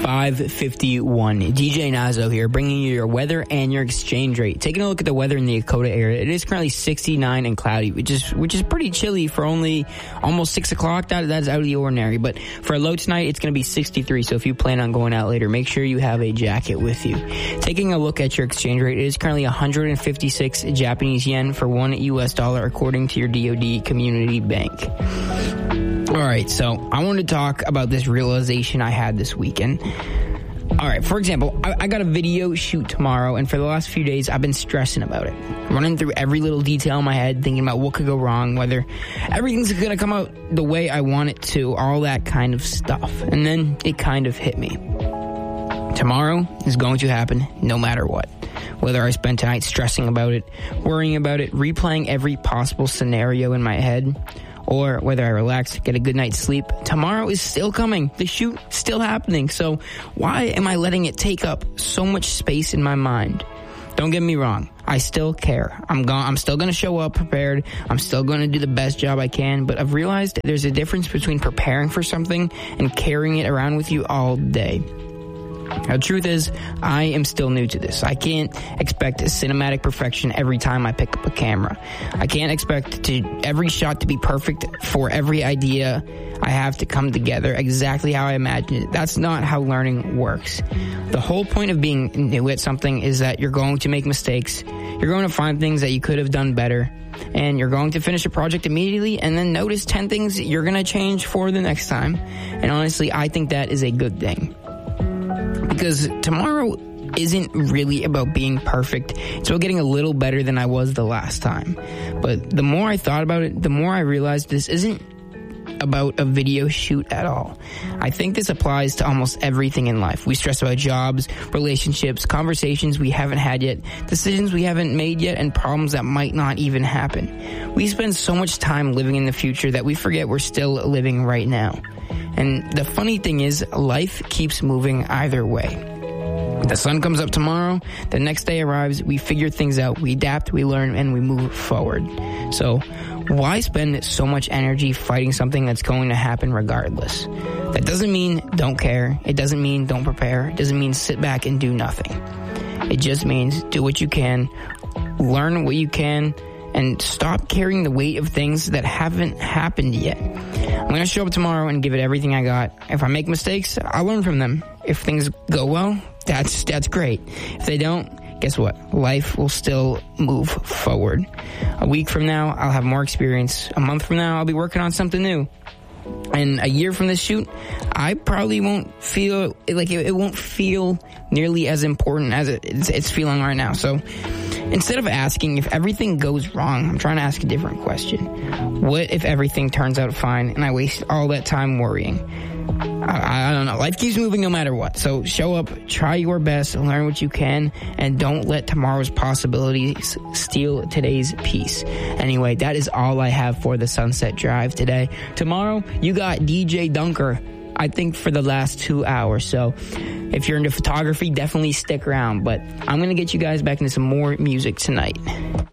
5:51. DJ Nazo here, bringing you your weather and your exchange rate. Taking a look at the weather in the Dakota area, it is currently 69 and cloudy, which is pretty chilly for only almost 6 o'clock. That's out of the ordinary. But for a low tonight, it's going to be 63. So if you plan on going out later, make sure you have a jacket with you. Taking a look at your exchange rate, it is currently 156 Japanese yen for $1 US, according to your DoD Community Bank. All right, so I want to talk about this realization I had this weekend. All right, for example, I got a video shoot tomorrow, and for the last few days, I've been stressing about it. Running through every little detail in my head, thinking about what could go wrong, whether everything's going to come out the way I want it to, all that kind of stuff. And then it kind of hit me. Tomorrow is going to happen no matter what. Whether I spend tonight stressing about it, worrying about it, replaying every possible scenario in my head, or whether I relax, get a good night's sleep, tomorrow is still coming. The shoot still happening. So why am I letting it take up so much space in my mind? Don't get me wrong. I still care. I'm still going to show up prepared. I'm still going to do the best job I can. But I've realized there's a difference between preparing for something and carrying it around with you all day. Now, the truth is, I am still new to this. I can't expect cinematic perfection every time I pick up a camera. I can't expect every shot to be perfect for every idea I have to come together exactly how I imagined it. That's not how learning works. The whole point of being new at something is that you're going to make mistakes. You're going to find things that you could have done better. And you're going to finish a project immediately and then notice 10 things you're going to change for the next time. And honestly, I think that is a good thing. Because tomorrow isn't really about being perfect. It's about getting a little better than I was the last time. But the more I thought about it, the more I realized this isn't about a video shoot at all. I think this applies to almost everything in life. We stress about jobs, relationships, conversations we haven't had yet, decisions we haven't made yet, and problems that might not even happen. We spend so much time living in the future that we forget we're still living right now. And the funny thing is, life keeps moving either way. The sun comes up tomorrow, the next day arrives, we figure things out, we adapt, we learn, and we move forward. So why spend so much energy fighting something that's going to happen regardless? That doesn't mean don't care. It doesn't mean don't prepare. It doesn't mean sit back and do nothing. It just means do what you can, learn what you can, and stop carrying the weight of things that haven't happened yet. I'm going to show up tomorrow and give it everything I got. If I make mistakes, I'll learn from them. If things go well, that's great. If they don't, guess what? Life will still move forward. A week from now, I'll have more experience. A month from now, I'll be working on something new. And a year from this shoot, I probably won't feel like it won't feel nearly as important as it's feeling right now. So instead of asking if everything goes wrong, I'm trying to ask a different question. What if everything turns out fine and I waste all that time worrying? I don't know. Life keeps moving no matter what. So show up, try your best, learn what you can, and don't let tomorrow's possibilities steal today's peace. Anyway, that is all I have for the Sunset Drive today. Tomorrow, you got DJ Dunker, I think, for the last 2 hours. So if you're into photography, definitely stick around. But I'm going to get you guys back into some more music tonight.